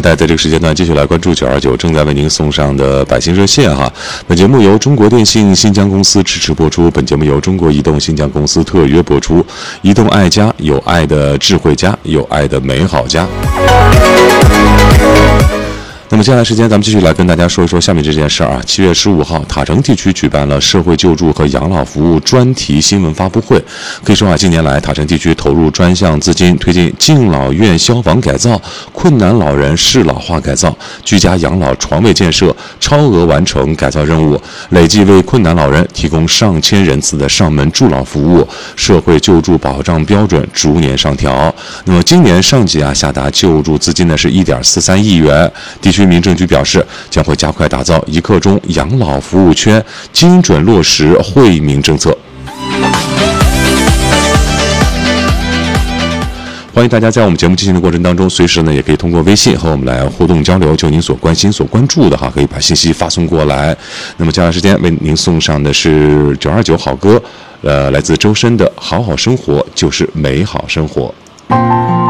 待在这个时间段继续来关注929正在为您送上的百姓热线哈。本节目由中国电信新疆公司支持播出，本节目由中国移动新疆公司特约播出。移动爱家，有爱的智慧家，有爱的美好家。那么接下来时间，咱们继续来跟大家说一说下面这件事儿啊。7月15号，塔城地区举办了社会救助和养老服务专题新闻发布会。可以说啊，近年来塔城地区投入专项资金，推进敬老院消防改造、困难老人适老化改造、居家养老床位建设，超额完成改造任务，累计为困难老人提供上千人次的上门助老服务，社会救助保障标准逐年上调。那么今年上级啊下达救助资金呢是1.43亿元。地区民政局表示，将会加快打造一刻钟养老服务圈，精准落实惠民政策。欢迎大家在我们节目进行的过程当中，随时呢也可以通过微信和我们来互动交流，就您所关心、所关注的哈，可以把信息发送过来。那么接下来时间为您送上的是929好歌，来自周深的《好好生活就是美好生活》。